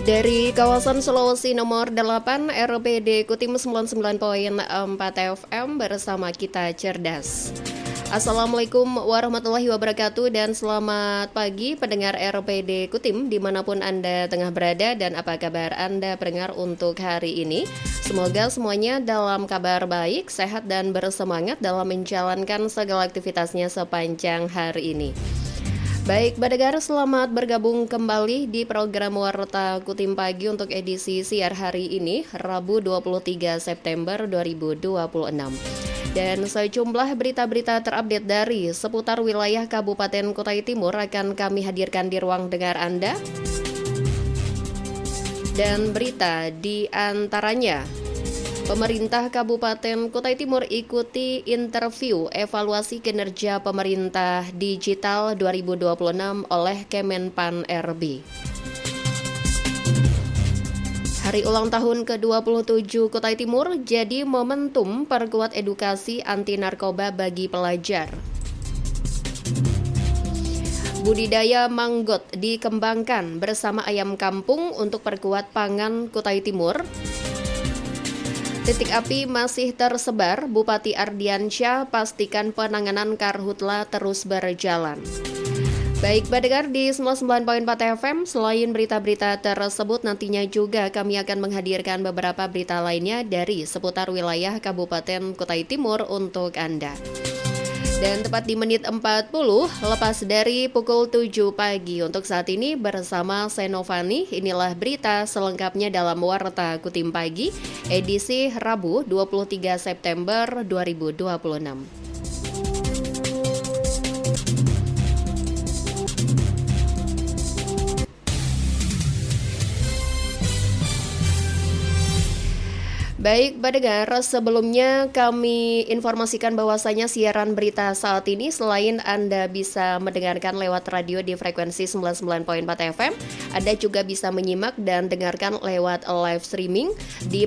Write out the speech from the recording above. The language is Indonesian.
Dari kawasan Sulawesi nomor 8 RPD Kutim 99,4 FM bersama kita cerdas. Assalamualaikum warahmatullahi wabarakatuh dan selamat pagi pendengar RPD Kutim dimanapun Anda tengah berada dan apa kabar Anda pendengar untuk hari ini. Semoga semuanya dalam kabar baik, sehat dan bersemangat dalam menjalankan segala aktivitasnya sepanjang hari ini. Baik, pendengar selamat bergabung kembali di program Warta Kutim Pagi untuk edisi siar hari ini, Rabu 23 September 2026. Dan sejumlah berita-berita terupdate dari seputar wilayah Kabupaten Kutai Timur akan kami hadirkan di ruang dengar Anda. Dan berita di antaranya, pemerintah Kabupaten Kutai Timur ikuti interview evaluasi kinerja pemerintah digital 2026 oleh Kemenpan RB. Hari ulang tahun ke-27 Kutai Timur jadi momentum perkuat edukasi anti narkoba bagi pelajar. Budidaya manggot dikembangkan bersama ayam kampung untuk perkuat pangan Kutai Timur. Titik api masih tersebar, Bupati Ardiansyah pastikan penanganan karhutla terus berjalan. Baik, pendengar di 99,4 FM, selain berita-berita tersebut nantinya juga kami akan menghadirkan beberapa berita lainnya dari seputar wilayah Kabupaten Kutai Timur untuk Anda. Dan tepat di menit 40, lepas dari pukul 7 pagi untuk saat ini bersama Senovani, inilah berita selengkapnya dalam Warta Kutim Pagi, edisi Rabu 23 September 2026. Baik, pendengar, sebelumnya kami informasikan bahwasanya siaran berita saat ini selain Anda bisa mendengarkan lewat radio di frekuensi 99,4 FM, Anda juga bisa menyimak dan dengarkan lewat live streaming di